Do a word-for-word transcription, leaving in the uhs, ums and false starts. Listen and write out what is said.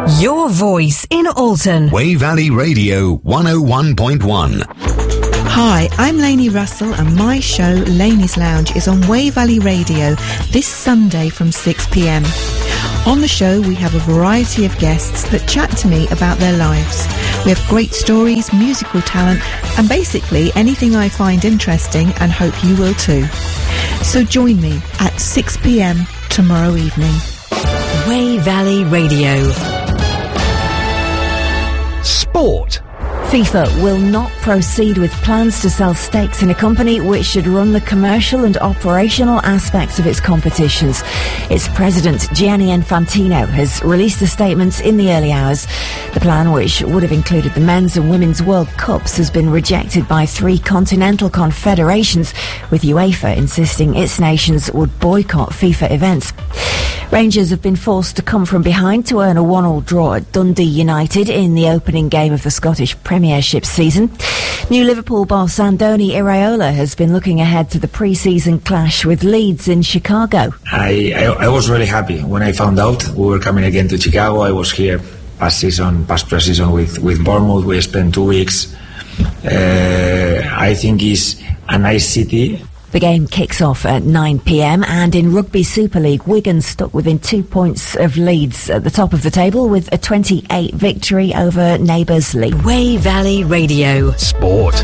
Your voice in Alton. Wey Valley Radio one oh one point one. Hi, I'm Lainey Russell and my show Lainey's Lounge is on Wey Valley Radio this Sunday from six p m. On the show we have a variety of guests that chat to me about their lives. We have great stories, musical talent and basically anything I find interesting and hope you will too. So join me at six p m tomorrow evening. Wey Valley Radio. Sport. FIFA will not proceed with plans to sell stakes in a company which should run the commercial and operational aspects of its competitions. Its president, Gianni Infantino, has released a statement in the early hours. The plan, which would have included the men's and women's World Cups, has been rejected by three continental confederations, with UEFA insisting its nations would boycott FIFA events. Rangers have been forced to come from behind to earn a one all draw at Dundee United in the opening game of the Scottish Premiership season. New Liverpool boss Andoni Iraola has been looking ahead to the pre-season clash with Leeds in Chicago. I, I, I was really happy when I found out we were coming again to Chicago. I was here past season, past pre-season with, with Bournemouth. We spent two weeks. Uh, I think it's a nice city. The game kicks off at nine p m and in Rugby Super League, Wigan stuck within two points of Leeds at the top of the table with a twenty-eight victory over neighbours Leeds. Wey Valley Radio. Sport.